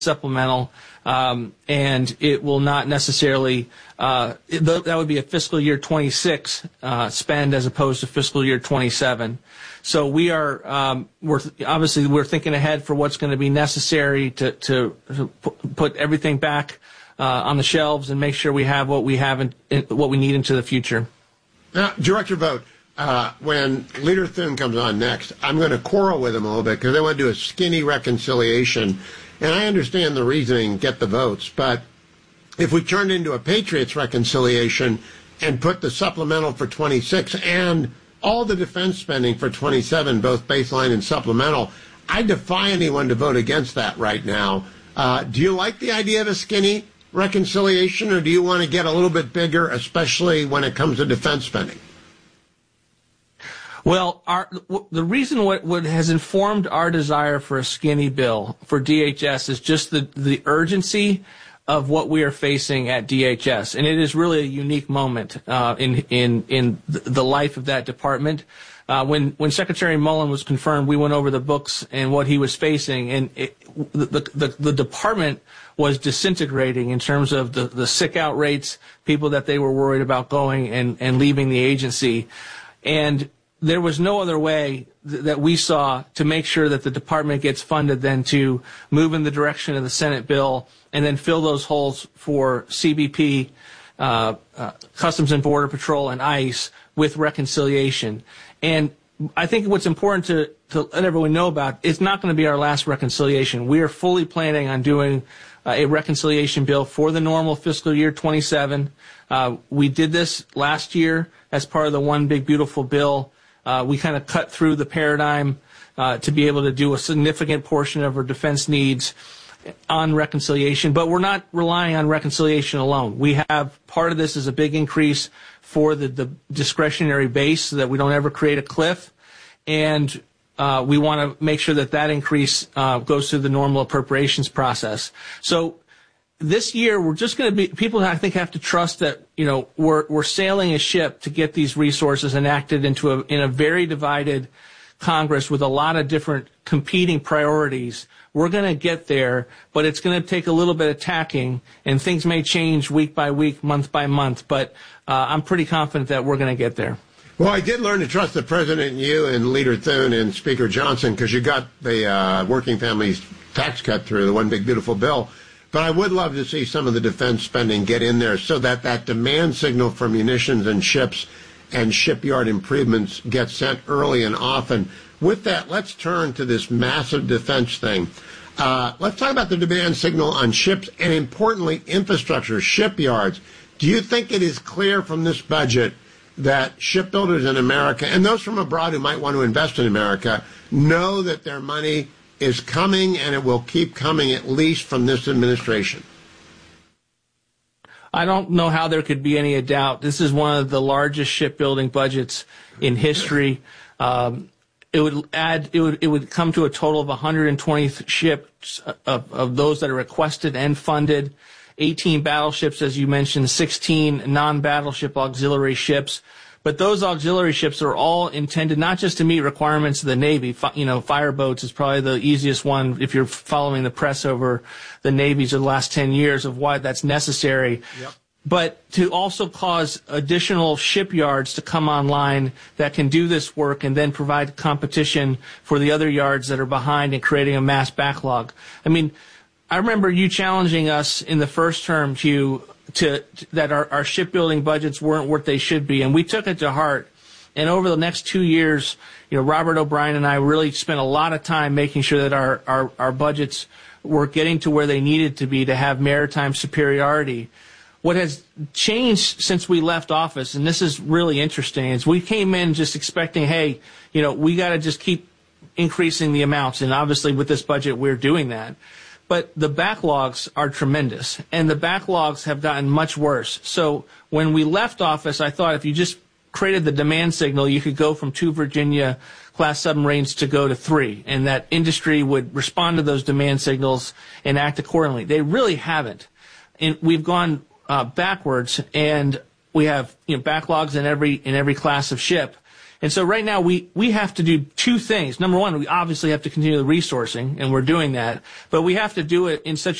supplemental, and it will not necessarily, that would be a fiscal year 26 spend as opposed to fiscal year 27. So we're thinking ahead for what's going to be necessary to put everything back on the shelves and make sure we have what we have what we need into the future. Now, Director Vogt, when Leader Thune comes on next, I'm going to quarrel with him a little bit because they want to do a skinny reconciliation. And I understand the reasoning, get the votes, but if we turned into a Patriots reconciliation and put the supplemental for 26 and all the defense spending for 27, both baseline and supplemental, I defy anyone to vote against that right now. Do you like the idea of a skinny reconciliation, or do you want to get a little bit bigger, especially when it comes to defense spending? Well, the reason what has informed our desire for a skinny bill for DHS is just the urgency of what we are facing at DHS, and it is really a unique moment in the life of that department. When Secretary Mullen was confirmed, we went over the books and what he was facing, and the department was disintegrating in terms of the sick out rates, people that they were worried about going and leaving the agency, and there was no other way that we saw to make sure that the department gets funded than to move in the direction of the Senate bill and then fill those holes for CBP, Customs and Border Patrol, and ICE with reconciliation. And I think what's important to let everyone know about, it's not going to be our last reconciliation. We are fully planning on doing a reconciliation bill for the normal fiscal year 27. We did this last year as part of the One Big Beautiful Bill. We kind of cut through the paradigm to be able to do a significant portion of our defense needs on reconciliation, but we're not relying on reconciliation alone. We have part of this is a big increase for the discretionary base so that we don't ever create a cliff, and we want to make sure that increase goes through the normal appropriations process. So this year, we're just going to be, people I think have to trust that, we're sailing a ship to get these resources enacted in a very divided Congress with a lot of different competing priorities. We're going to get there, but it's going to take a little bit of tacking, and things may change week by week, month by month, but I'm pretty confident that we're going to get there. Well, I did learn to trust the President and you and Leader Thune and Speaker Johnson because you got the working families tax cut through, the One Big Beautiful Bill. But I would love to see some of the defense spending get in there so that demand signal for munitions and ships and shipyard improvements gets sent early and often. With that, let's turn to this massive defense thing. Let's talk about the demand signal on ships and, importantly, infrastructure, shipyards. Do you think it is clear from this budget that shipbuilders in America and those from abroad who might want to invest in America know that their money is coming and it will keep coming at least from this administration? I don't know how there could be any doubt. This is one of the largest shipbuilding budgets in history. It would come to a total of 120 ships of those that are requested and funded, 18 battleships, as you mentioned, 16 non-battleship auxiliary ships. But those auxiliary ships are all intended not just to meet requirements of the Navy. Fireboats is probably the easiest one if you're following the press over the Navies of the last 10 years of why that's necessary. Yep. But to also cause additional shipyards to come online that can do this work and then provide competition for the other yards that are behind and creating a mass backlog. I mean, I remember you challenging us in the first term, Hugh, that our shipbuilding budgets weren't what they should be, and we took it to heart. And over the next 2 years, Robert O'Brien and I really spent a lot of time making sure that our budgets were getting to where they needed to be to have maritime superiority. What has changed since we left office, and this is really interesting, is we came in just expecting, hey, we got to just keep increasing the amounts, and obviously with this budget we're doing that. But the backlogs are tremendous, and the backlogs have gotten much worse. So when we left office, I thought if you just created the demand signal, you could go from 2 Virginia-class submarines to go to 3, and that industry would respond to those demand signals and act accordingly. They really haven't. And we've gone backwards, and we have backlogs in every class of ship. And so right now we have to do two things. Number one, we obviously have to continue the resourcing, and we're doing that, but we have to do it in such